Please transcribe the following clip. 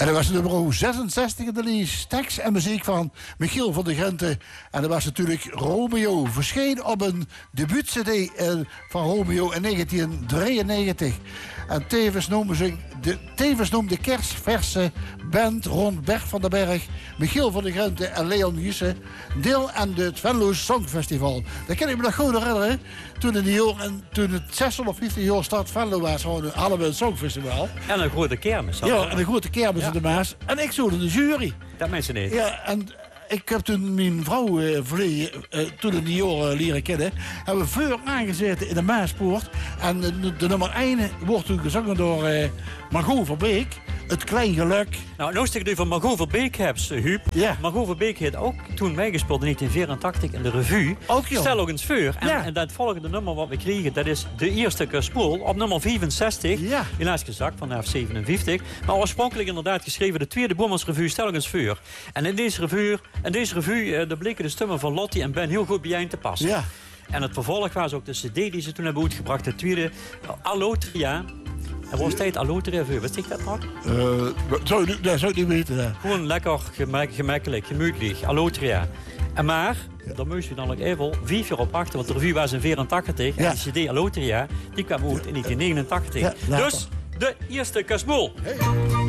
En dat was nummer 66 in de lijst. Tekst en muziek van Michiel van der Genten. En dat was natuurlijk Romeo. Verscheen op een debuut-cd van Romeo in 1993. En tevens noemde kerstverse band rond Bert van den Berg, Michiel van der Genten en Leon Jussen deel aan het Venlo Songfestival. Dat kan ik me nog goed herinneren. Toen het 650 jaar stad Venlo was, hadden we een Songfestival. En een grote kermis. Ja, en een grote kermis in de Maas. En ik zat in de jury. Dat mensen niet. Ja, en ik heb toen mijn vrouw toen in die jaren leren kennen. Hebben we veel aangezeten in de Maaspoort. En de nummer 1 wordt toen gezongen door Margot Verbeek. Het Klein Geluk. Nou, als ik nu van Margot Verbeek heb, Huub. Ja. Margot Verbeek heeft ook toen meegespeeld in 1984 in de revue. Ook, joh. Stel ook eens voor. En dat volgende nummer wat we kregen, dat is de eerste Kerspoel op nummer 65. Ja. Helaas gezakt vanaf 57. Maar oorspronkelijk inderdaad geschreven de tweede Boemansrevue, stel ook eens voor. En in deze revue daar bleken de stemmen van Lottie en Ben heel goed bij te passen. Ja. En het vervolg was ook de cd die ze toen hebben uitgebracht. De tweede, Allotria. En waar staat Allotria voor? Wist ik dat nog? Dat zou ik niet weten. Hè. Gewoon lekker, gemakkelijk, gemütlich. Allotria. En maar, daar moest je dan nog even 5 jaar op achter. Want de revue was in 84. Ja. En die cd Allotria, die kwam uit in 1989. Ja, dus de eerste Kerspoel. Hey.